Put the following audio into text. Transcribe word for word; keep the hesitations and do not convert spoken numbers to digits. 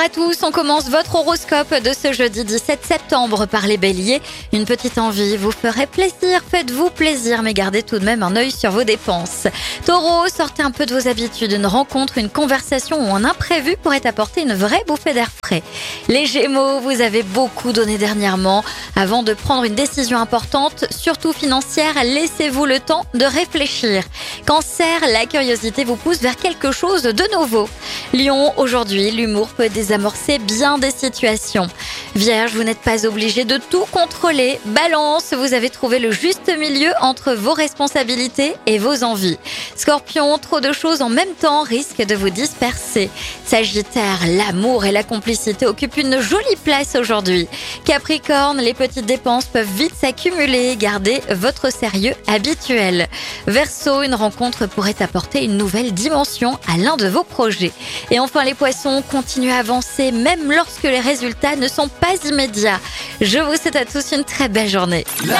à tous, on commence votre horoscope de ce jeudi dix-sept septembre par les béliers. Une petite envie vous ferait plaisir, faites-vous plaisir, mais gardez tout de même un œil sur vos dépenses. Taureau, sortez un peu de vos habitudes, une rencontre, une conversation ou un imprévu pourrait apporter une vraie bouffée d'air frais. Les Gémeaux, vous avez beaucoup donné dernièrement. Avant de prendre une décision importante, surtout financière, laissez-vous le temps de réfléchir. Cancer, la curiosité vous pousse vers quelque chose de nouveau. Lion, aujourd'hui, l'humour peut désamorcer bien des situations. Vierge, vous n'êtes pas obligé de tout contrôler. Balance, vous avez trouvé le juste milieu entre vos responsabilités et vos envies. Scorpion, trop de choses en même temps risquent de vous disperser. Sagittaire, l'amour et la complicité occupent une jolie place aujourd'hui. Capricorne, les petites dépenses peuvent vite s'accumuler. Gardez votre sérieux habituel. Verseau, une rencontre pourrait apporter une nouvelle dimension à l'un de vos projets. Et enfin les poissons, continuez à avancer même lorsque les résultats ne sont pas immédiats. Je vous souhaite à tous une très belle journée.